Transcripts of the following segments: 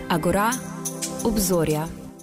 Agora, obzorja.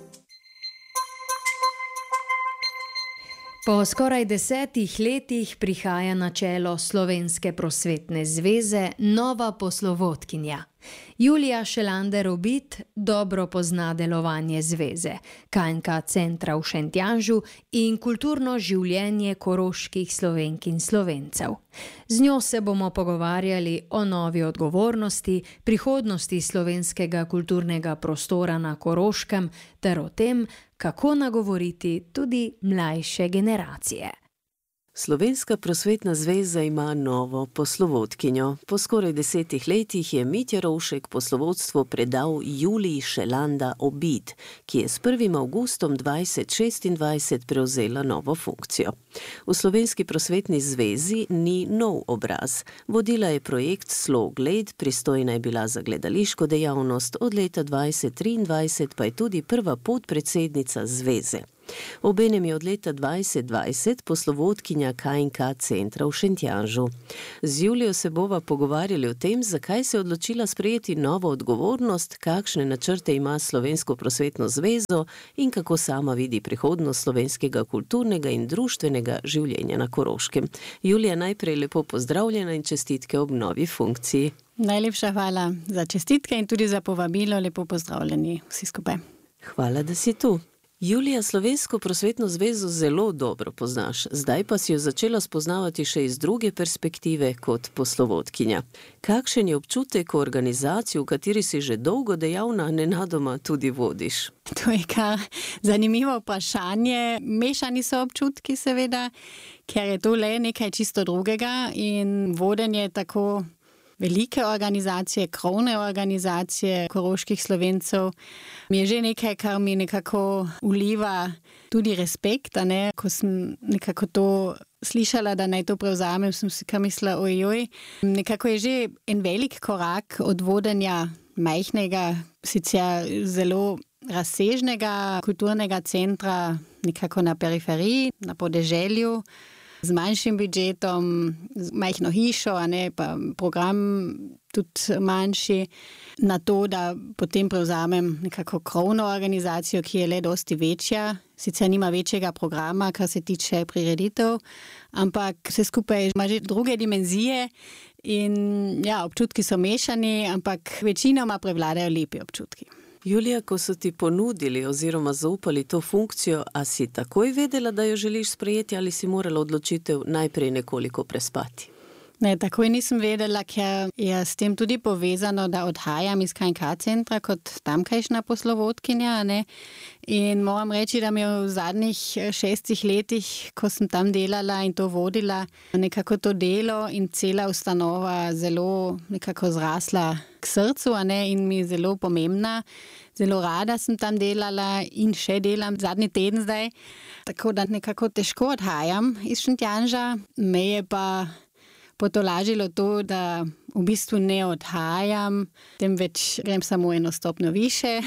Po skoraj 10 letih prihaja na čelo Slovenske prosvetne zveze nova poslovodkinja. Julija Šelander-Obid dobro pozna delovanje zveze, KNK centra v Šentjanžu in kulturno življenje koroških Slovenk in Slovencev. Z njo se bomo pogovarjali o novi odgovornosti, prihodnosti slovenskega kulturnega prostora na Koroškem ter o tem, kako nagovoriti tudi mlajše generacije. Slovenska prosvetna zveza ima novo poslovodkinjo. Po skoraj 10 letih je Mitja Rovšek poslovodstvo predal Juliji Šelanda-Obid, ki je s 1. avgustom 2026 prevzela novo funkcijo. V Slovenski prosvetni zvezi ni nov obraz. Vodila je projekt Slogled, pristojna je bila za gledališko dejavnost, od leta 2023 pa je tudi prva podpredsednica zveze. Obenem je od leta 2020 poslovodkinja KNK centra v Šentjanžu. Z Julijo se bova pogovarjali o tem, zakaj se je odločila sprejeti novo odgovornost, kakšne načrte ima Slovensko prosvetno zvezo in kako sama vidi prihodnost slovenskega kulturnega in društvenega življenja na Koroškem. Julija, najprej lepo pozdravljena in čestitke ob novi funkciji. Najlepša hvala za čestitke in tudi za povabilo. Lepo pozdravljeni vsi skupaj. Hvala, da si tu. Julija, Slovensko prosvetno zvezo zelo dobro poznaš, zdaj pa si jo začela spoznavati še iz druge perspektive kot poslovodkinja. Kakšen je občutek o organizaciji, v kateri si že dolgo dejavna, nenadoma tudi vodiš? To je kar zanimivo vprašanje. Mešani so občutki seveda, ker je to le nekaj čisto drugega in vodenje tako velike organizacije, krovne organizacije koroških Slovencev mi je že nekaj, kar mi nekako vliva tudi respekt, ne? Ko sem nekako to slišala, da naj to prevzamem, sem si kar mislila, ojoj. Nekako je že en velik korak od vodenja majhnega, sicer zelo razsežnega kulturnega centra, nekako na periferiji, na podeželju, z manjšim budžetom, z majhno hišo, pa program tudi manjši, na to, da potem prevzamem nekako krovno organizacijo, ki je le dosti večja. Sicer nima večjega programa, kar se tiče prireditev, ampak vse skupaj ima že druge dimenzije in občutki so mešani, ampak večinoma prevladajo lepi občutki. Julija, ko so ti ponudili oziroma zaupali to funkcijo, a si takoj vedela, da jo želiš sprejeti ali si morala odločitev najprej nekoliko prespati? Ne, takoj nisem vedela, ker je s tem tudi povezano, da odhajam iz KNK centra kot tamkajšnja poslovodkinja. In moram reči, da mi je v zadnjih 6 letih, ko sem tam delala in to vodila, nekako to delo in cela ustanova zelo nekako zrasla k srcu, in mi je zelo pomembna. Zelo rada sem tam delala in še delam zadnji teden zdaj. Tako da nekako težko odhajam iz Šentjanža. Me je pa potolažilo to, da v bistvu ne odhajam, temveč grem samo eno stopnjo više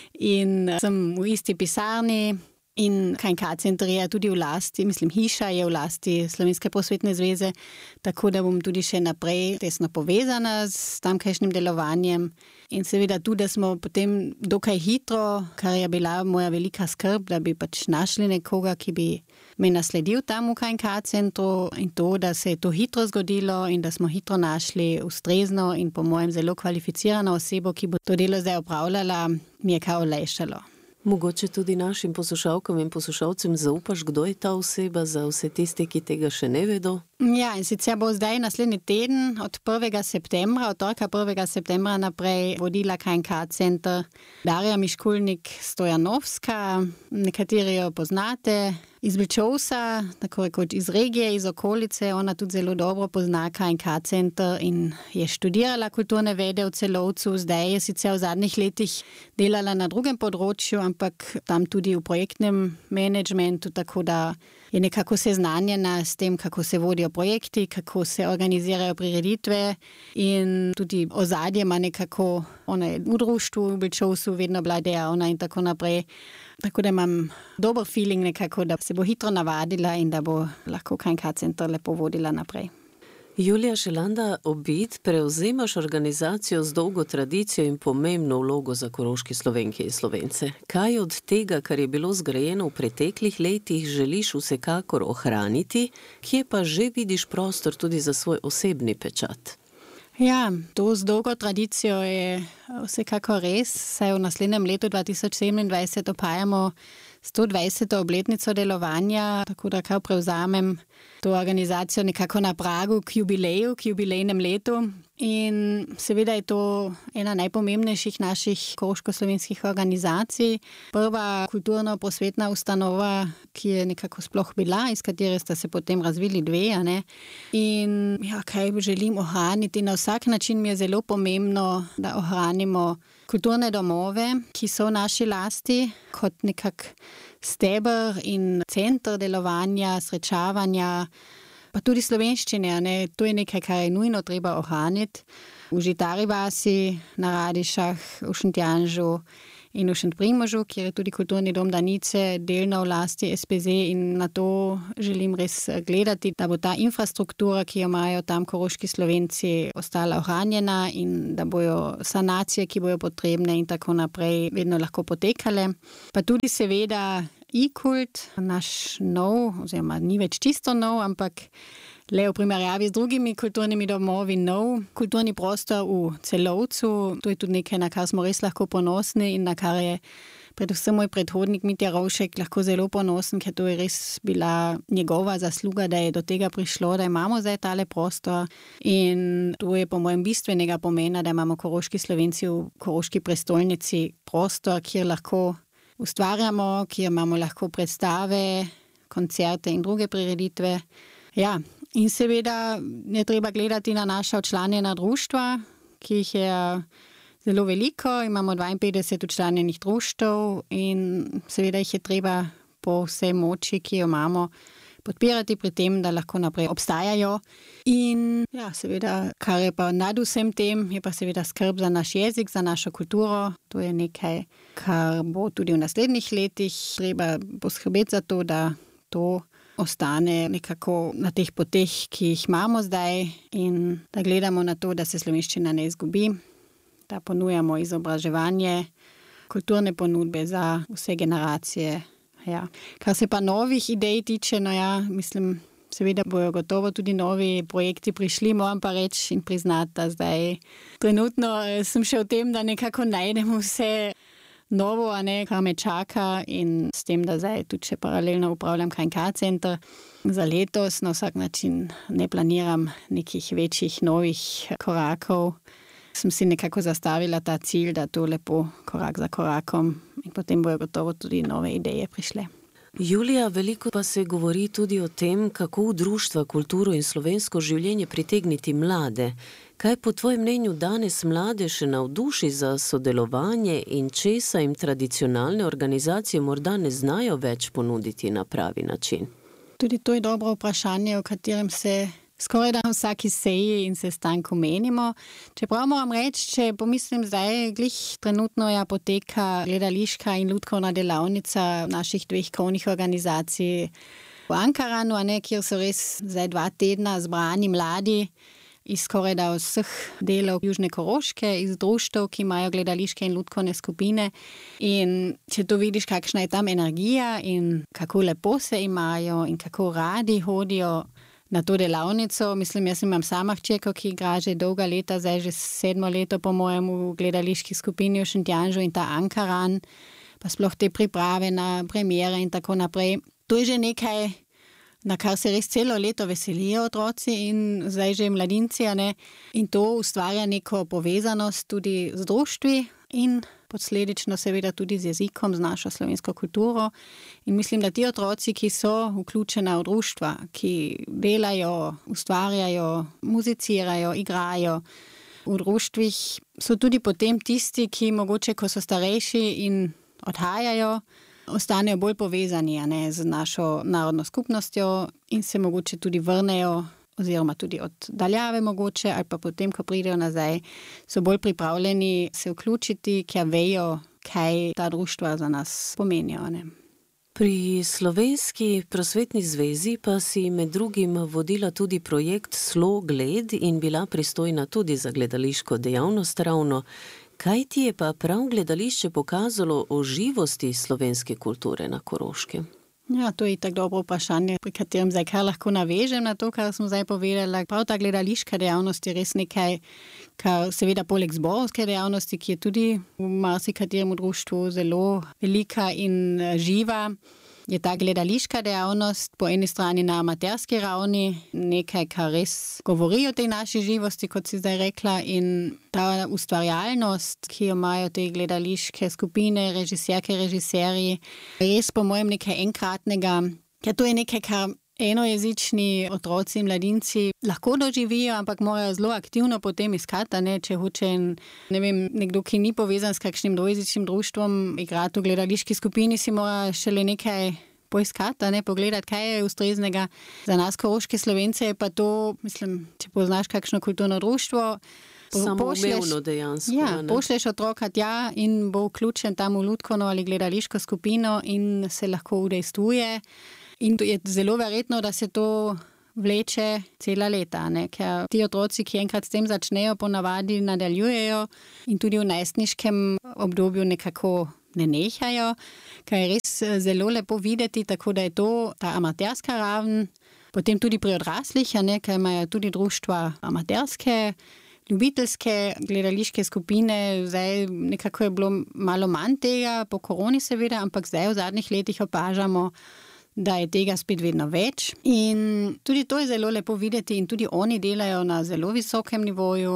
in sem v isti pisarni in KNK center je tudi v lasti, hiša je v lasti Slovenske prosvetne zveze, tako da bom tudi še naprej tesno povezana s tamkajšnjim delovanjem. In seveda tudi, da smo potem dokaj hitro, kar je bila moja velika skrb, da bi našli nekoga, ki bi me nasledil tam v KNK centru in to, da se je to hitro zgodilo in da smo hitro našli ustrezno in po mojem zelo kvalificirano osebo, ki bo to delo zdaj opravljala, mi je kar olajšalo. Mogoče tudi našim poslušalkam in poslušalcem zaupaš, kdo je ta oseba za vse tiste, ki tega še ne vedo? Ja, in sicer bo zdaj naslednji teden od 1. septembra, od torka 1. septembra naprej vodila KNK center Darja Miškulnik-Stojanovska, nekateri jo poznate iz Bičovsa, tako rekoč iz regije, iz okolice. Ona tudi zelo dobro pozna KNK center in je študirala kulturne vede v Celovcu. Zdaj je sicer v zadnjih letih delala na drugem področju, ampak tam tudi v projektnem menedžmentu, tako da je nekako seznanjena s tem, kako se vodijo projekti, kako se organizirajo prireditve in tudi ozadje ima nekako, ona je v društvu v Bičovsu vedno bila dejavna in tako naprej. Tako da imam dober feeling nekako, da se bo hitro navadila in da bo lahko KNK center lepo vodila naprej. Julija Šelanda Obid, prevzemaš organizacijo z dolgo tradicijo in pomembno vlogo za koroške Slovenke in Slovence. Kaj od tega, kar je bilo zgrajeno v preteklih letih, želiš vsekakor ohraniti, kje pa že vidiš prostor tudi za svoj osebni pečat? Ja, to z dolgo tradicijo je vsekakor res, saj v naslednjem letu 2027 opajamo 120. obletnico delovanja, tako da kar prevzamem to organizacijo nekako na pragu k jubileju, k jubilejnem letu. In seveda je to ena najpomembnejših naših koroško-slovenskih organizacij. Prva kulturno-prosvetna ustanova, ki je nekako sploh bila, iz katere sta se potem razvili dve. Ne? In ja, kaj želim ohraniti? Na vsak način mi je zelo pomembno, da ohranimo kulturne domove, ki so v naši lasti, kot nekak steber in center delovanja, srečavanja, pa tudi slovenščine. Ne? To je nekaj, kar je nujno treba ohraniti. V Žitari vasi, na Radišah, v Šentjanžu in v Šentprimožu, kjer je tudi kulturni dom Danice, delno v lasti SPZ, in na to želim res gledati, da bo ta infrastruktura, ki jo imajo tam koroški Slovenci, ostala ohranjena in da bojo sanacije, ki bojo potrebne in tako naprej, vedno lahko potekale. Pa tudi seveda i-kult, naš nov, oziroma ni več čisto nov, ampak le v primerjavi z drugimi kulturnimi domovi nov kulturni prostor v Celovcu. To je tudi nekaj, na kar smo res lahko ponosni in na kar je predvsem moj predhodnik Mitja Rovšek lahko zelo ponosen, ker to je res bila njegova zasluga, da je do tega prišlo, da imamo zdaj tale prostor. In to je po mojem bistvenega pomena, da imamo koroški Slovenci v koroški prestolnici prostor, kjer lahko ustvarjamo, kjer imamo lahko predstave, koncerte in druge prireditve. Ja, in seveda je treba gledati na naša včlanjena društva, ki jih je zelo veliko. Imamo 52 včlanjenih društev in seveda jih je treba po vsej moči, ki jo imamo, podpirati pri tem, da lahko naprej obstajajo. In ja, seveda, kar je pa nad vsem tem, je pa seveda skrb za naš jezik, za našo kulturo. To je nekaj, kar bo tudi v naslednjih letih treba poskrbeti za to, da to ostane nekako na teh poteh, ki jih imamo zdaj, in da gledamo na to, da se slovenščina ne izgubi, da ponujamo izobraževanje, kulturne ponudbe za vse generacije. Ja. Kar se pa novih idej tiče, no ja, mislim, seveda bojo gotovo tudi novi projekti prišli, moram pa reči in priznati, da zdaj trenutno sem še v tem, da nekako najdemo vse novo, kar me čaka, in s tem, da zdaj tudi še paralelno upravljam KNK center za letos, na vsak način ne planiram nekih večjih novih korakov. Sem si nekako zastavila ta cilj, da to lepo korak za korakom, in potem bojo gotovo tudi nove ideje prišle. Julija, veliko pa se govori tudi o tem, kako v društva, kulturo in slovensko življenje pritegniti mlade. Kaj po tvojem mnenju danes mlade še navduši za sodelovanje in česa jim tradicionalne organizacije morda ne znajo več ponuditi na pravi način? Tudi to je dobro vprašanje, o katerem se skoraj da na vsaki seji in sestanku menimo. Čeprav moram reči, če pomislim zdaj, glih trenutno poteka gledališka in lutkovna delavnica naših dveh krovnih organizacij v Ankaranu, kjer so res zdaj 2 tedna zbrani mladi iz skoraj da vseh delov Južne Koroške, iz društev, ki imajo gledališke in lutkovne skupine. In če to vidiš, kakšna je tam energija in kako lepo se imajo in kako radi hodijo na to delavnico. Mislim, jaz imam sama hčerko, ki igra že dolga leta, zdaj že 7. leto po mojem v gledališki skupini v Šentjanžu, in ta Ankaran, pa sploh te priprave na premiere in tako naprej. To je že nekaj, na kar se res celo leto veselijo otroci in zdaj že mladinci, in to ustvarja neko povezanost tudi z društvi in posledično seveda tudi z jezikom, z našo slovensko kulturo. In mislim, da ti otroci, ki so vključena v društva, ki delajo, ustvarjajo, muzicirajo, igrajo v društvih, so tudi potem tisti, ki mogoče, ko so starejši in odhajajo, ostanejo bolj povezani z našo narodno skupnostjo in se mogoče tudi vrnejo, oziroma tudi oddaljave mogoče, ali pa potem, ko pridejo nazaj, so bolj pripravljeni se vključiti, ker vejo, kaj ta društva za nas pomenijo. Pri Slovenski prosvetni zvezi pa si med drugim vodila tudi projekt Slogled in bila pristojna tudi za gledališko dejavnost ravno. Kaj ti je pa prav gledališče pokazalo o živosti slovenske kulture na Koroškem? Ja, to je tako dobro vprašanje, pri katerem zdaj kar lahko navežem na to, kar smo zdaj povedali. Prav ta gledališka dejavnost je res nekaj, kar seveda poleg zborovske dejavnosti, ki je tudi v marsikaterem društvu zelo velika in živa, je ta gledališka dejavnost po eni strani na amaterski ravni nekaj, kar res govori o tej naši živosti, kot si zdaj rekla, in ta ustvarjalnost, ki jo imajo te gledališke skupine, režiserke, režiserji, res po mojem nekaj enkratnega. Ja, to je nekaj, kar enojezični otroci in mladinci lahko doživijo, ampak morajo zelo aktivno potem iskati, če hoče nekdo, ki ni povezan s kakšnim dvojezičnim društvom, igrati v gledališki skupini, si mora šele nekaj poiskati, pogledati, kaj je ustreznega. Za nas, koroške Slovence, je pa to, mislim, če poznaš kakšno kulturno društvo, samoumevno dejansko. Ja, pošleš otroka tja in bo vključen tam v lutkovno ali gledališko skupino in se lahko udejstvuje. In je zelo verjetno, da se to vleče cela leta, ker ti otroci, ki enkrat s tem začnejo, ponavadi nadaljujejo in tudi v najstniškem obdobju nekako ne nehajo, kar je res zelo lepo videti, tako da je to ta amaterska raven, potem tudi pri odraslih, ker imajo tudi društva amaterske, ljubiteljske gledališke skupine. Zdaj nekako je bilo malo manj tega, po koroni seveda, ampak zdaj v zadnjih letih opažamo, da je tega spet vedno več. In tudi to je zelo lepo videti in tudi oni delajo na zelo visokem nivoju.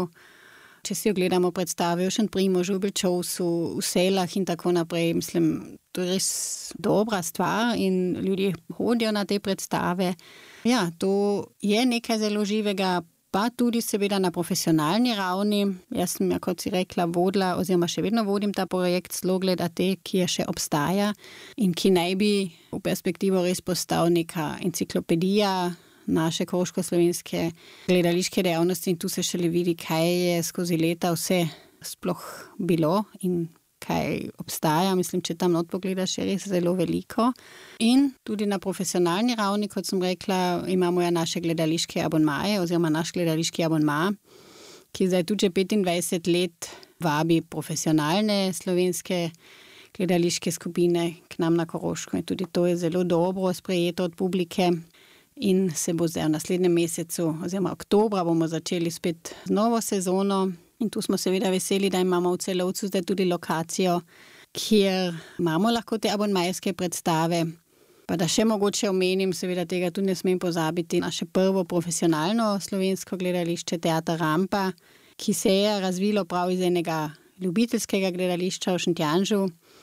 Če si ogledamo predstave v Šentprimožu, v Belčovsu, v Selah in tako naprej, mislim, to je res dobra stvar in ljudje hodijo na te predstave. Ja, to je nekaj zelo živega, pa tudi seveda na profesionalni ravni. Jaz sem, kot si rekla, vodila oziroma še vedno vodim ta projekt Slogled.at, ki je še obstaja in ki naj bi v perspektivo res postal neka enciklopedija naše koroško-slovenske gledališke dejavnosti in tu se šele vidi, kaj je skozi leta vse sploh bilo in kaj obstaja. Mislim, če tam not pogledaš, je res zelo veliko. In tudi na profesionalni ravni, kot sem rekla, imamo naše gledališke abonmaje oziroma naš gledališki abonma, ki zdaj tudi 25 let vabi profesionalne slovenske gledališke skupine k nam na Koroško. In tudi to je zelo dobro sprejeto od publike. In se bo zdaj v naslednjem mesecu oziroma oktobra bomo začeli spet z novo sezono. In tu smo seveda veseli, da imamo v Celovcu zdaj tudi lokacijo, kjer imamo lahko te abonmajske predstave. Pa da še mogoče omenim, seveda tega tudi ne smem pozabiti, naše prvo profesionalno slovensko gledališče Teater Rampa, ki se je razvilo prav iz enega ljubiteljskega gledališča v Šentjanžu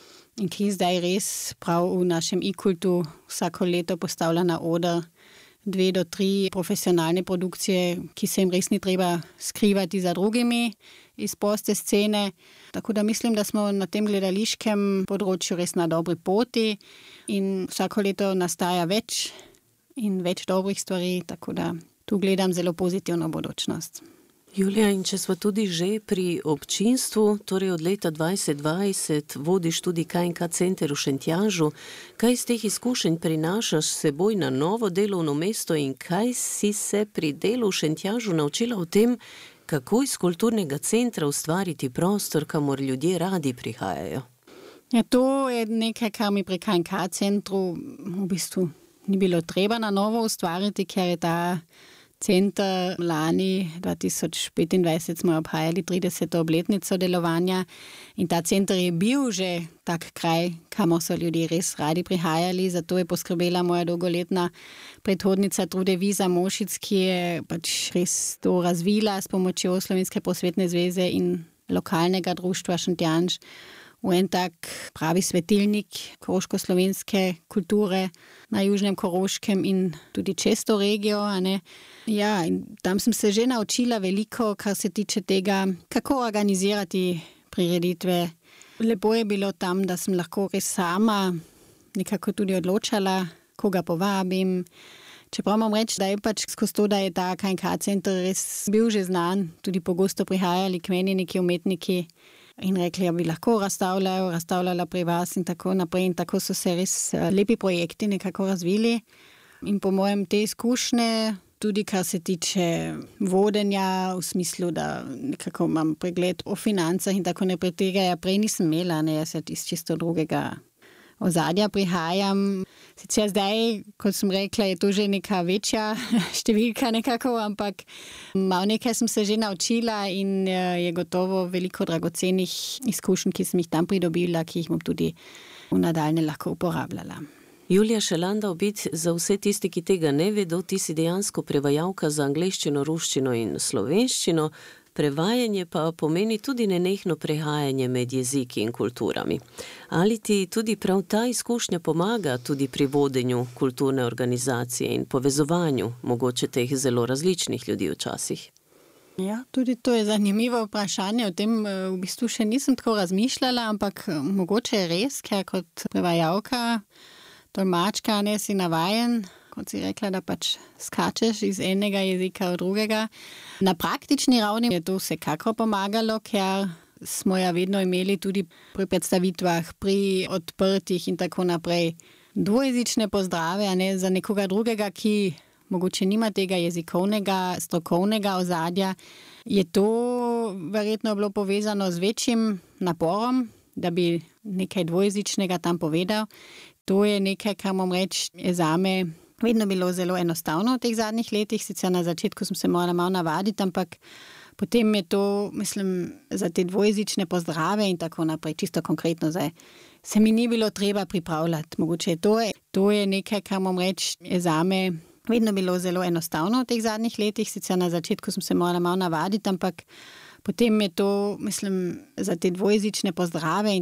in ki zdaj res prav v našem iKultu vsako leto postavlja na oder 2 do 3 profesionalne produkcije, ki se jim res ni treba skrivati za drugimi iz proste scene. Tako da mislim, da smo na tem gledališkem področju res na dobri poti in vsako leto nastaja več in več dobrih stvari, tako da tu gledam zelo pozitivno bodočnost. Julija, in če smo tudi že pri občinstvu, torej od leta 2020 vodiš tudi KNK center v Šentjanžu, kaj iz teh izkušenj prinašaš s seboj na novo delovno mesto in kaj si se pri delu v Šentjanžu naučila o tem, kako iz kulturnega centra ustvariti prostor, kamor ljudje radi prihajajo? Ja, to je nekaj, kar mi pri KNK centru v bistvu ni bilo treba na novo ustvariti, ker je ta center lani 2025 smo obhajali 30. obletnico delovanja in ta center je bil že tak kraj, kamor so ljudje res radi prihajali, zato je poskrbela moja dolgoletna predhodnica Trude Viza Mošic, ki je pač res to razvila s pomočjo Slovenske prosvetne zveze in lokalnega društva Šentjanž v en tak pravi svetilnik koroško-slovenske kulture na Južnem Koroškem in tudi čez to regijo. Ja, in tam sem se že naučila veliko, kar se tiče tega, kako organizirati prireditve. Lepo je bilo tam, da sem lahko res sama nekako tudi odločala, koga povabim. Čeprav moram reči, da je pač skozi to, da je ta KNK center res bil že znan, tudi pogosto prihajali k meni neki umetniki, in rekli, da bi lahko razstavljala pri vas in tako naprej. In tako so se res lepi projekti nekako razvili. In po mojem te izkušnje, tudi kar se tiče vodenja, v smislu, da nekako imam pregled o financah in tako naprej, tega ja prej nisem imela, ne, jaz iz čisto drugega ozadja prihajam. Sicer zdaj, kot sem rekla, je to že neka večja številka nekako, ampak malo nekaj sem se že naučila in je gotovo veliko dragocenih izkušenj, ki sem jih tam pridobila, ki jih bom tudi v nadaljnje lahko uporabljala. Julija Šelanda-Obid, za vse tisti, ki tega ne vedo, ti si dejansko prevajalka za angleščino, ruščino in slovenščino. Prevajanje pa pomeni tudi nenehno prehajanje med jeziki in kulturami. Ali ti tudi prav ta izkušnja pomaga tudi pri vodenju kulturne organizacije in povezovanju mogoče teh zelo različnih ljudi včasih? Ja, tudi to je zanimivo vprašanje. O tem v bistvu še nisem tako razmišljala, ampak mogoče je res, ker kot prevajalka, tolmačka, ne si navajen, kot si rekla, da pač skačeš iz enega jezika v drugega. Na praktični ravni je to vsekakor pomagalo, ker smo ja vedno imeli tudi pri predstavitvah, pri odprtih in tako naprej dvojezične pozdrave, a ne za nekoga drugega, ki mogoče nima tega jezikovnega, strokovnega ozadja. Je to verjetno bilo povezano z večjim naporom, da bi nekaj dvojezičnega tam povedal. To je nekaj, kar moram reči, je zame vedno bilo zelo enostavno v teh zadnjih letih. Sicer na začetku sem se morala malo navaditi, ampak potem je to, mislim, za te dvojezične pozdrave in tako naprej, čisto konkretno zdaj, se mi ni bilo treba pripravljati. Mogoče to je nekaj, kar moram reči, je zame vedno bilo zelo enostavno v teh zadnjih letih. Sicer na začetku sem se morala malo navaditi, ampak potem je to, mislim, za te dvojezične pozdrave in